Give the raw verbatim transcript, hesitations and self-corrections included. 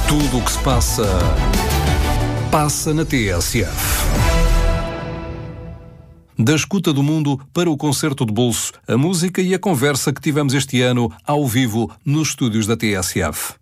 Tudo o que se passa, passa na T S F. Da escuta do mundo para o concerto de bolso, a música e a conversa que tivemos este ano ao vivo nos estúdios da T S F.